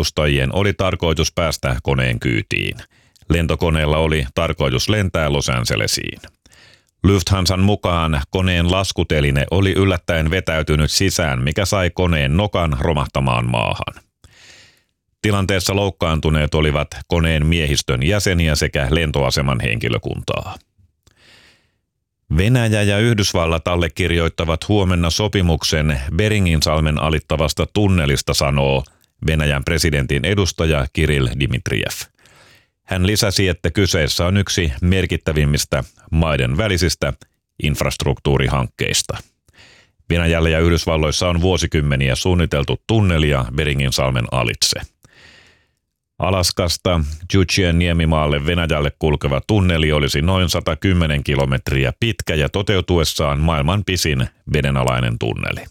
matkustajien oli tarkoitus päästä koneen kyytiin. Lentokoneella oli tarkoitus lentää Los Angelesiin. Lufthansan mukaan koneen laskuteline oli yllättäen vetäytynyt sisään, mikä sai koneen nokan romahtamaan maahan. Tilanteessa loukkaantuneet olivat koneen miehistön jäseniä sekä lentoaseman henkilökuntaa. Venäjä ja Yhdysvallat allekirjoittavat huomenna sopimuksen Beringinsalmen alittavasta tunnelista, sanoo Venäjän presidentin edustaja Kirill Dmitrijev. Hän lisäsi, että kyseessä on yksi merkittävimmistä maiden välisistä infrastruktuurihankkeista. Venäjällä ja Yhdysvalloissa on vuosikymmeniä suunniteltu tunnelia Beringinsalmen alitse. Alaskasta Jutschien niemimaalle Venäjälle kulkeva tunneli olisi noin 110 kilometriä pitkä ja toteutuessaan maailman pisin vedenalainen tunneli.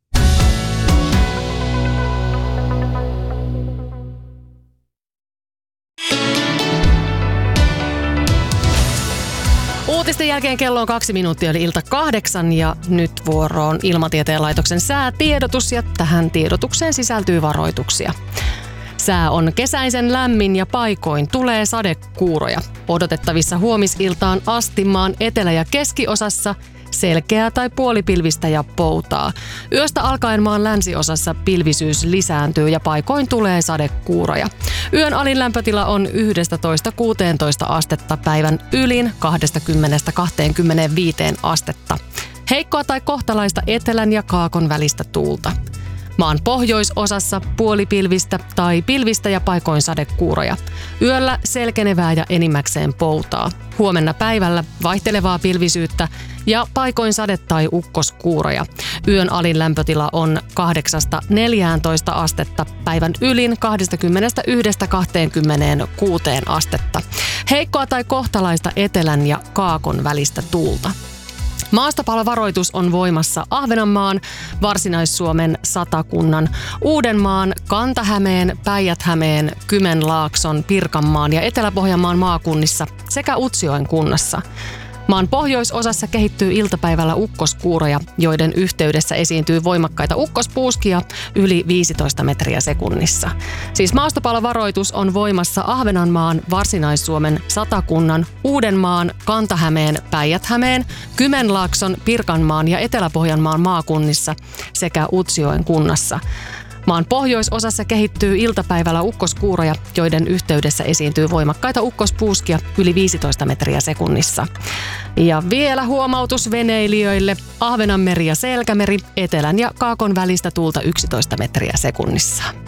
Uutisten jälkeen kello on 2 minuuttia eli ilta 8 ja nyt vuoroon Ilmatieteen laitoksen säätiedotus ja tähän tiedotukseen sisältyy varoituksia. Sää on kesäisen lämmin ja paikoin tulee sadekuuroja. Odotettavissa huomisiltaan asti maan etelä- ja keskiosassa selkeää tai puolipilvistä ja poutaa. Yöstä alkaen maan länsiosassa pilvisyys lisääntyy ja paikoin tulee sadekuuroja. Yön alin lämpötila on 11–16 astetta, päivän ylin 20–25 astetta. Heikkoa tai kohtalaista etelän ja kaakon välistä tuulta. Maan pohjoisosassa puolipilvistä tai pilvistä ja paikoin sadekuuroja. Yöllä selkenevää ja enimmäkseen poutaa. Huomenna päivällä vaihtelevaa pilvisyyttä ja paikoin sade- tai ukkoskuuroja. Yön alin lämpötila on 8–14 astetta, päivän ylin 21–26 astetta. Heikkoa tai kohtalaista etelän ja kaakon välistä tuulta. Maastopalovaroitus on voimassa Ahvenanmaan, Varsinais-Suomen, Satakunnan, Uudenmaan, Kanta-Hämeen, Päijät-Hämeen, Kymenlaakson, Pirkanmaan ja Etelä-Pohjanmaan maakunnissa sekä Utsjoen kunnassa. Maan pohjoisosassa kehittyy iltapäivällä ukkoskuuroja, joiden yhteydessä esiintyy voimakkaita ukkospuuskia yli 15 metriä sekunnissa. Siis maastopalovaroitus on voimassa Ahvenanmaan, Varsinais-Suomen, Satakunnan, Uudenmaan, Kanta-Hämeen, Päijät-Hämeen, Kymenlaakson, Pirkanmaan ja Etelä-Pohjanmaan maakunnissa sekä Utsjoen kunnassa. Maan pohjoisosassa kehittyy iltapäivällä ukkoskuuroja, joiden yhteydessä esiintyy voimakkaita ukkospuuskia yli 15 metriä sekunnissa. Ja vielä huomautus veneilijöille. Ahvenanmeri ja Selkämeri, etelän ja kaakon välistä tuulta 11 metriä sekunnissa.